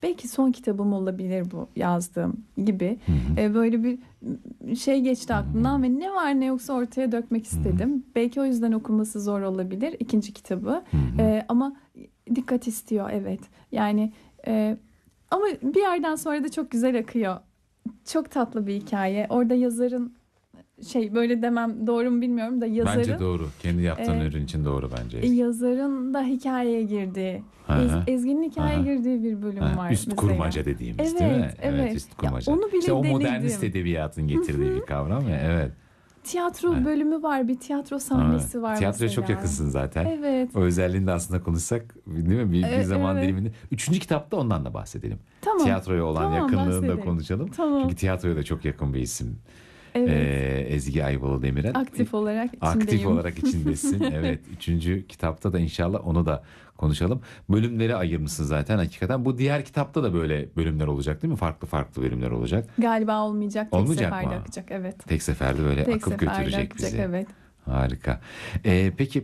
belki son kitabım olabilir bu yazdığım gibi. Hı hı. Böyle bir şey geçti aklımdan ve ne var ne yoksa ortaya dökmek istedim. Belki o yüzden okunması zor olabilir ikinci kitabı. Hı hı. Ama dikkat istiyor, evet. Yani ama bir yerden sonra da çok güzel akıyor. Çok tatlı bir hikaye. Orada yazarın böyle demem doğru mu bilmiyorum da Bence yazarın doğru. Kendi yaptığın e, ürün için doğru bence Ezgi. yazarın da hikayeye girdiği, Hı hı. Ezgi'nin Hı hikayeye hı. girdiği bir bölüm var Üst mesela. kurmaca dediğimiz değil Evet, mi? Evet, evet. üst Ya kurmaca. onu bile İşte o modernist denedim. edebiyatın getirdiği bir kavram ya. Evet. Tiyatro Evet. bölümü var, bir tiyatro Evet. sahnesi var Tiyatroya çok mesela. yakınsın zaten. Evet. O özelliğini de aslında konuşsak değil mi? Bir zaman Evet. diliminde. Üçüncü kitapta ondan da bahsedelim. Tamam. Tiyatroya olan Tamam, yakınlığını da bahsedelim. konuşalım. Tamam. Çünkü tiyatroya da çok yakın bir isim. Evet. Ezgi Ayvalı Demirel. Aktif olarak Aktif içindeyim. olarak içindesin. Evet. Üçüncü kitapta da inşallah onu da konuşalım. Bölümleri ayırmışsın zaten hakikaten. Bu diğer kitapta da böyle bölümler olacak değil mi? Farklı farklı bölümler olacak. Galiba olmayacak. Tek Olmayacak seferde mı? akacak. Evet. Tek seferde böyle Tek akıp seferde götürecek akacak. bizi. Evet. Harika. Peki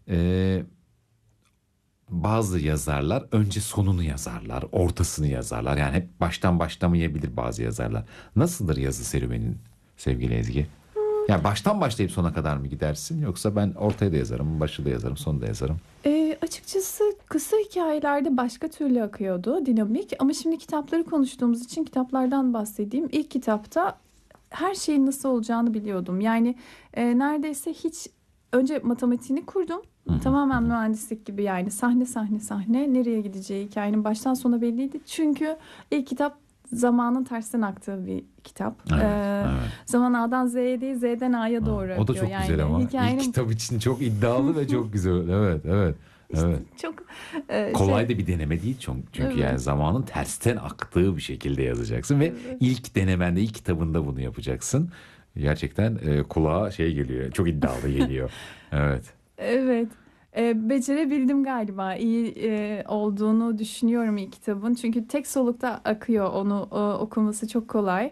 bazı yazarlar önce sonunu yazarlar, ortasını yazarlar. Yani hep baştan başlamayabilir bazı yazarlar. Nasıldır yazı serüvenin sevgili Ezgi? Yani baştan başlayıp sona kadar mı gidersin yoksa ben ortaya da yazarım, başı da yazarım, sonu da yazarım. Açıkçası kısa hikayelerde başka türlü akıyordu, dinamik. Ama şimdi kitapları konuştuğumuz için kitaplardan bahsedeyim. İlk kitapta her şeyin nasıl olacağını biliyordum. Yani neredeyse hiç önce matematiğini kurdum. Hı hı, Tamamen hı. mühendislik gibi, yani sahne sahne sahne nereye gideceği hikayenin baştan sona belliydi. Çünkü ilk kitap zamanın tersten aktığı bir kitap. Evet, evet. Zaman A'dan Z'ye değil, Z'den A'ya doğru O da akıyor. çok güzel ama. İlk kitap için çok iddialı ve çok güzel. Evet, evet. işte Evet. çok Kolay da bir deneme değil çünkü yani Evet. zamanın tersten aktığı bir şekilde yazacaksın ve Evet. ilk denemende, ilk kitabında bunu yapacaksın. Gerçekten kulağa şey geliyor, çok iddialı geliyor. Evet. Evet. Becerebildim galiba. İyi olduğunu düşünüyorum ilk kitabın. Çünkü tek solukta akıyor. Onu okuması çok kolay.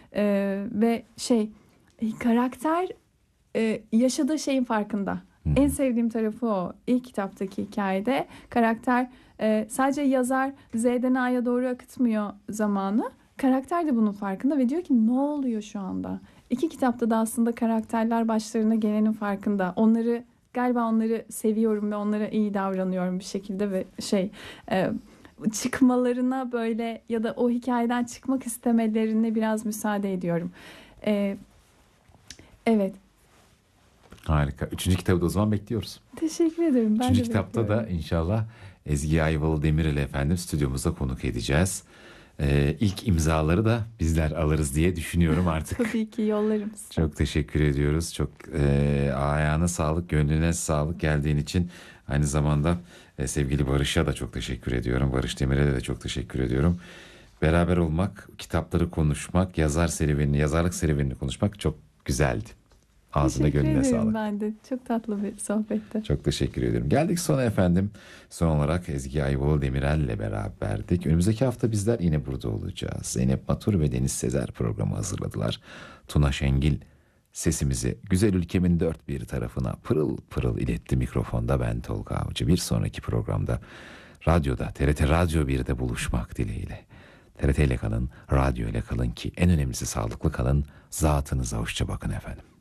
Ve karakter yaşadığı şeyin farkında. Hı hı. En sevdiğim tarafı o. İlk kitaptaki hikayede karakter sadece yazar Z'den A'ya doğru akıtmıyor zamanı. Karakter de bunun farkında ve diyor ki ne oluyor şu anda? İki kitapta da aslında karakterler başlarına gelenin farkında. Onları seviyorum ve onlara iyi davranıyorum bir şekilde ve e, çıkmalarına böyle ya da o hikayeden çıkmak istemelerine biraz müsaade ediyorum. E, evet. Harika. Üçüncü kitabı da o zaman bekliyoruz. Teşekkür ederim. Ben Üçüncü de kitapta da bekliyorum. inşallah Ezgi Ayvalı Demirel efendim stüdyomuzda konuk edeceğiz. İlk imzaları da bizler alırız diye düşünüyorum artık. Tabii ki yollarım size. Çok teşekkür ediyoruz. Çok ayağına sağlık, gönlüne sağlık geldiğin için. Aynı zamanda sevgili Barış'a da çok teşekkür ediyorum. Barış Demirel'e de çok teşekkür ediyorum. Beraber olmak, kitapları konuşmak, yazarlık serüvenini konuşmak çok güzeldi. Ağzına Teşekkür gönlüne ederim sağlık. ben de. Çok tatlı bir sohbetti. Çok teşekkür ediyorum. Geldik sona efendim. Son olarak Ezgi Ayvalı Demirel ile beraberdik. Önümüzdeki hafta bizler yine burada olacağız. Zeynep Matur ve Deniz Sezer programı hazırladılar. Tuna Şengil sesimizi güzel ülkemin dört bir tarafına pırıl pırıl iletti mikrofonda. Ben Tolga Avcı. Bir sonraki programda radyoda, TRT Radyo 1'de buluşmak dileğiyle. TRT ile kalın, radyo ile kalın ki en önemlisi sağlıklı kalın. Zatınıza hoşça bakın efendim.